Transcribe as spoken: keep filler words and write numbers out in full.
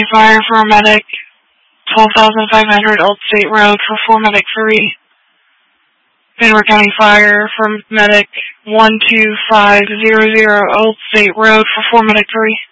Fire for Medic, twelve thousand five hundred Old State Road for four Medic three. Vanderbilt County Fire for Medic, one two five zero zero Old State Road for four Medic three.